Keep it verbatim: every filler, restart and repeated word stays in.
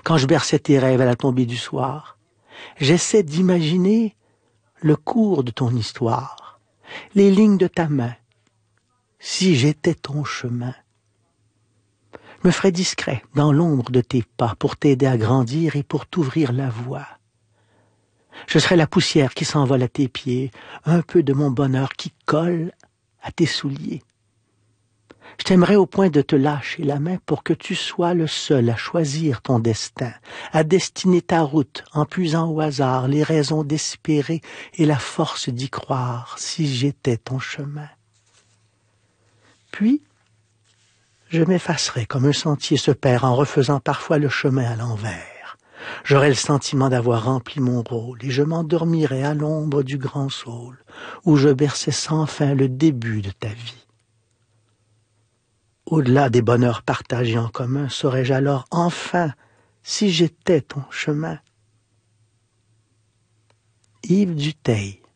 quand je berçais tes rêves à la tombée du soir. J'essaie d'imaginer le cours de ton histoire, les lignes de ta main, si j'étais ton chemin. Je me ferais discret dans l'ombre de tes pas pour t'aider à grandir et pour t'ouvrir la voie. Je serais la poussière qui s'envole à tes pieds, un peu de mon bonheur qui colle à tes souliers. Je t'aimerais au point de te lâcher la main pour que tu sois le seul à choisir ton destin, à destiner ta route en puisant au hasard les raisons d'espérer et la force d'y croire si j'étais ton chemin. Puis, je m'effacerais comme un sentier se perd en refaisant parfois le chemin à l'envers. J'aurais le sentiment d'avoir rempli mon rôle et je m'endormirais à l'ombre du grand saule où je berçais sans fin le début de ta vie. Au-delà des bonheurs partagés en commun, saurais-je alors enfin si j'étais ton chemin? Yves Dutheil.